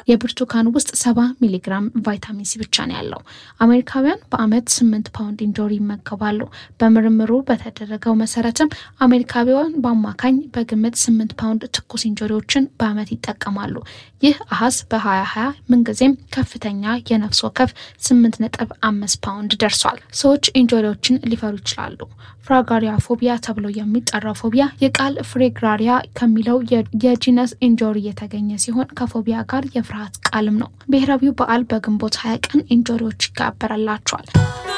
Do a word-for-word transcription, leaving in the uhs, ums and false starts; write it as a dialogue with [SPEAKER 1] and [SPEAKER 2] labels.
[SPEAKER 1] የብርቱካን ውስጥ ሰባ ሚሊ ግራም ቫይታሚን ሲ ብቻ ነው ያለው። አሜሪካውያን በአመት ስምንት ፓውንድ እንጆሪ ይመገባሉ። በምርምሩ በተደረገው መሰረትም አሜሪካውያን በአማካኝ በግምት ስምንት ፓውንድ ትኩስ እንጆሪዎችን በአመት ይጠቀማሉ። ይህ አሃዝ በ2020 ምንጊዜም ከፍተኛ የነፍስ ወከፍ ስምንት ነጥብ አምስት ፓውንድ ደርሷል። ሰዎች እንጆሪዎችን ሊፈሩ ይችላሉ። ፍራጋሪያ ፎቢያ ተብሎ የሚጠራው ፎቢያ የቃል ፍሬግራሪያ ከሚለው የጂነስ እንጆሪ የተገኘ ሲሆን ከፎቢያ ጋር የፍርሃት ቃልም ነው። ብሔራዊው በዓል በግንቦት ሃያ ቀን እንጆሪዎች ይከበራላቸዋል።